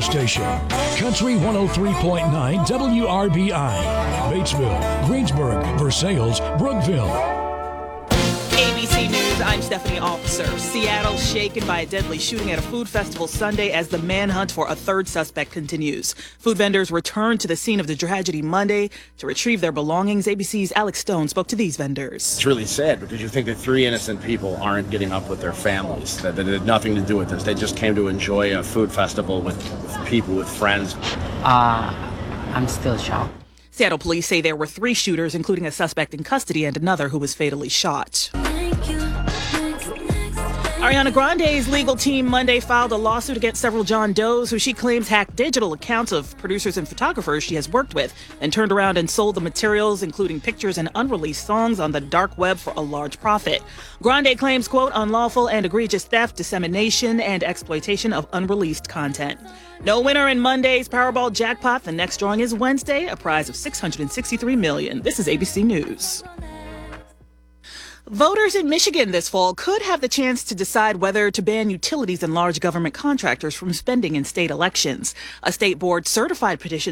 station. Country 103.9 WRBI. Batesville, Greensburg, Versailles, Brookville. ABC News, I'm Stephanie Officer. Seattle shaken by a deadly shooting at a food festival Sunday as the manhunt for a third suspect continues. Food vendors returned to the scene of the tragedy Monday to retrieve their belongings. ABC's Alex Stone spoke to these vendors. It's really sad because you think that 3 innocent people aren't getting up with their families, that it had nothing to do with this. They just came to enjoy a food festival with people, with friends. I'm still shocked. Seattle police say there were 3 shooters, including a suspect in custody and another who was fatally shot. Ariana Grande's legal team Monday filed a lawsuit against several John Does who she claims hacked digital accounts of producers and photographers she has worked with and turned around and sold the materials, including pictures and unreleased songs, on the dark web for a large profit. Grande claims, quote, unlawful and egregious theft, dissemination, and exploitation of unreleased content. No winner in Monday's Powerball jackpot. The next drawing is Wednesday, a prize of $663 million. This is ABC News. Voters in Michigan this fall could have the chance to decide whether to ban utilities and large government contractors from spending in state elections. A state board certified petition